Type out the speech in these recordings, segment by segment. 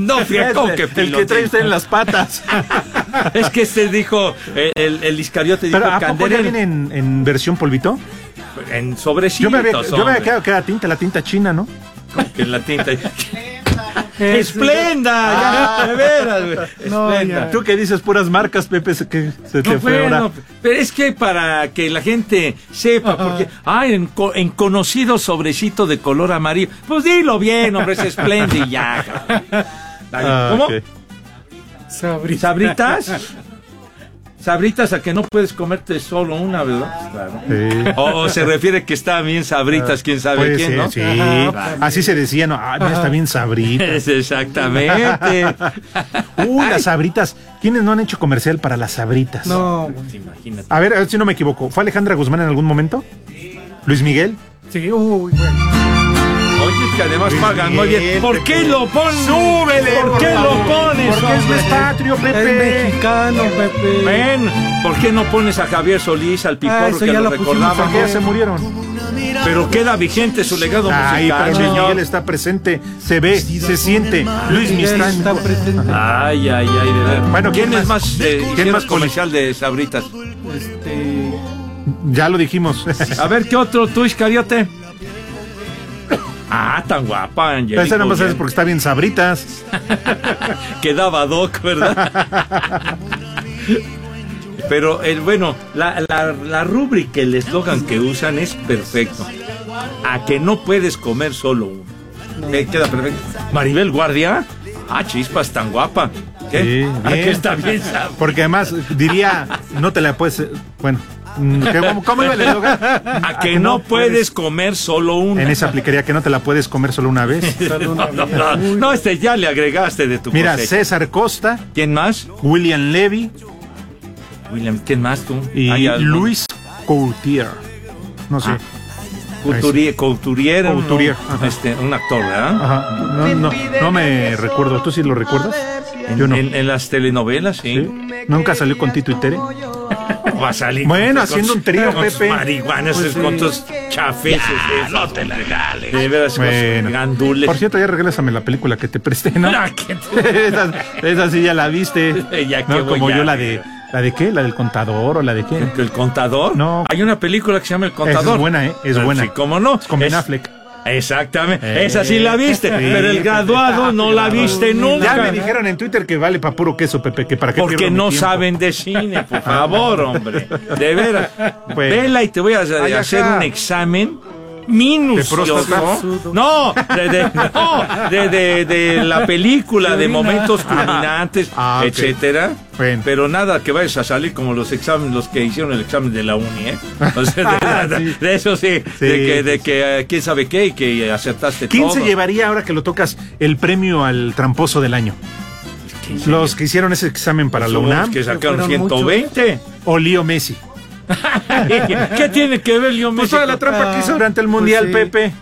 No, fíjate, ¿cómo que el que trae usted en las patas. Es que dijo, el Iscariote dijo ¿Pero a poco ya Canderel. viene en versión polvito? En sobrecito. Yo me había quedado que era la tinta china, ¿no? Que la tinta. ¡Esplenda! Ya, de veras, güey. No, Esplenda. tú que dices puras marcas, Pepe, que se te fue ahora. Pero es que para que la gente sepa, porque en conocido sobrecito de color amarillo, pues dilo bien, hombre, es Esplenda y ya. ¿Cómo? Okay. ¿Sabritas? Sabritas a que no puedes comerte solo una, ¿verdad? Claro. Sí. O se refiere que está bien sabritas, quién sabe quién, ¿no? Sí, así se decía, ¿no? Mira, está bien sabritas. Exactamente. Las sabritas. ¿Quiénes no han hecho comercial para las sabritas? No. Imagínate. A ver si no me equivoco. ¿Fue Alejandra Guzmán en algún momento? ¿Luis Miguel? Sí, bueno. Oye, es que además pagan muy bien. ¿Por qué lo pones? ¡Súbele! ¿Por qué lo pones? Porque es despatrio, Pepe. Es mexicano, Pepe. Ven, ¿por qué no pones a Javier Solís, al Piporro, eso que ya lo lo pusimos recordaba? Porque ya se murieron. Pero queda vigente su legado Ay, musical, pero Luis señor. Miguel está presente, se ve, se siente. Luis Miguel está presente. Ay, de ver. Bueno, ¿quién es más ¿quién más comercial de Sabritas? Ya lo dijimos. A ver, ¿qué otro tú, Iscariote? Tan guapa, Angelica. Esa nada más es porque está bien sabritas. Quedaba Doc, ¿verdad? Pero bueno, la rúbrica, el eslogan que usan es perfecto. A que no puedes comer solo uno. Queda perfecto. Maribel Guardia. Chispas, tan guapa. ¿Qué? Sí, bien. Que está bien. Porque además diría, no te la puedes. Bueno, ¿cómo iba el eslogan? A que no puedes comer solo una. En esa aplicaría que no te la puedes comer solo una vez. No, ya le agregaste de tu Mira, cosecha. César Costa, ¿Quién más? William Levy William, ¿quién más tú? y Luis Coutier. No sé. Couturier, ajá. un actor, ¿verdad? Ajá. No me recuerdo. ¿Tú sí lo recuerdas? Yo no. En las telenovelas, sí. ¿Sí? ¿Nunca salió con Tito y Tere? Va a salir. Bueno, haciendo un trío, con Pepe. Tus marihuanas, Pues con sí. tus chafeses. No te la regales. De veras, Bueno. gandules. Por cierto, ya regrésame la película que te presté, ¿no? ¿Qué te- esa sí ya la viste. Ya que No, como voy yo a la ver. de... ¿La de qué? ¿La del contador o la de qué? ¿El contador? No. Hay una película que se llama El Esa Contador. es buena, ¿eh? Es buena. Sí, ¿cómo no? Es con Ben Affleck. Exactamente. Esa sí la viste, pero el graduado no la viste nunca. Ya me dijeron en Twitter que vale para puro queso, Pepe, que para qué Porque pierdo mi no tiempo. saben de cine, por favor, hombre. De veras. Pues, Vela y te voy a hacer un examen minucioso. ¿De próstata? No, de la película, de momentos culminantes, Ok. etcétera. Bueno. Pero nada que vayas a salir como los exámenes, los que hicieron el examen de la uni, ¿eh? O sea, Sí. de eso sí, Sí, de que quién sabe qué y que acertaste ¿Quién todo. se llevaría, ahora que lo tocas, el premio al tramposo del año? Los que hicieron ese examen para la Somos UNAM que sacaron Fueron 120. o Leo Messi. ¿Qué tiene que ver Leo Pues Messi? toda la trampa que hizo durante el Mundial, sí. Pepe.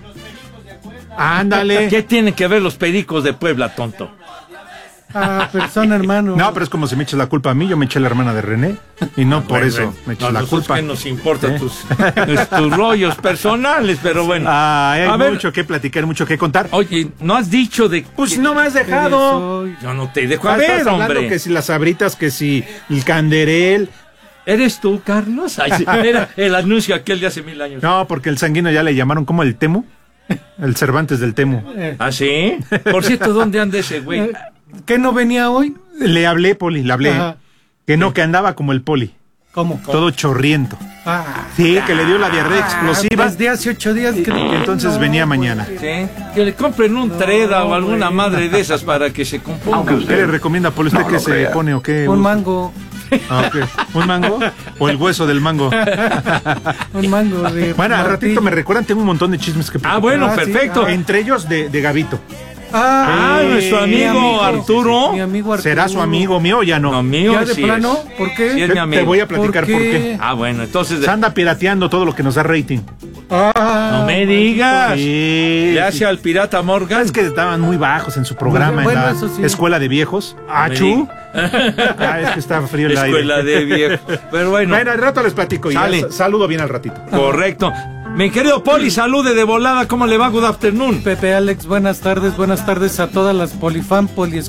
Ándale. ¿Qué tienen que ver los pericos de Puebla, tonto? Pero son hermanos. No, pero es como si me eches la culpa a mí, yo me eché la hermana de René y no por eso me eches la culpa. ¿Qué nos importa ¿Eh? tus rollos personales? Pero bueno. Ay, A hay ver. mucho que platicar, mucho que contar. Oye, no has dicho de... Pues no me has dejado. Yo no te dejo. A Estás ver, hablando hombre. que si las sabritas, que si el canderel. ¿Eres tú, Carlos? Ay, sí, era el anuncio aquel de hace 1000 años. No, porque el sanguíneo ya le llamaron como el Temu. El Cervantes del Temu. ¿Ah, sí? Por cierto, ¿dónde anda ese güey? ¿Qué no venía hoy? Le hablé, Poli, le hablé. Ajá. Que no, que andaba como el Poli. ¿Cómo? Todo chorriento. Ah, Sí, que le dio la diarrea explosiva. desde hace 8 días que... Y entonces venía mañana. ¿Sí? Que le compren un Treda o alguna madre de esas para que se componga. ¿Qué le recomienda, Poli? ¿Usted qué se pone o qué? Un mango. Ah, ok. ¿Un mango? ¿O el hueso del mango? Un mango de... Bueno, al ratito me recuerdan, tengo un montón de chismes que platicar. Bueno, Ah, sí. perfecto. Entre ellos de Gavito. Nuestro mi amigo Arturo. Mi amigo Arturo. ¿Será su amigo mío o ya no? No, mío, ¿Ya de sí plano? es. ¿Por qué? Sí es mi Te amigo. voy a platicar por qué. Bueno, entonces... Se anda pirateando todo lo que nos da rating. No me digas. Sí. Le hace al pirata Morgan. Es que estaban muy bajos en su programa Bueno, en la eso sí. escuela de viejos. Achu. Es que está frío el aire. Escuela de viejo. Pero bueno, Bueno, al rato les platico. Sale. Saludo bien al ratito. correcto. Mi querido Poli, salude de volada. ¿Cómo le va? Good afternoon. Pepe, Alex, buenas tardes a todas las polifan,